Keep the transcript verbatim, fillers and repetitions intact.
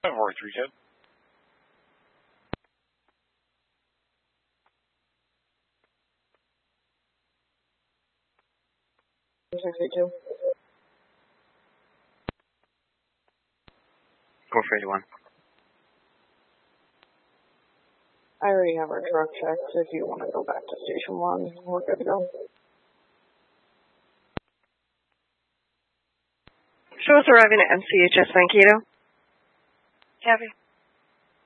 five four three ten. six eight two. four four eight one. I already have our truck checked. If you want to go back to station one, we're good to go. Show us arriving at M C H S Mankato. Copy.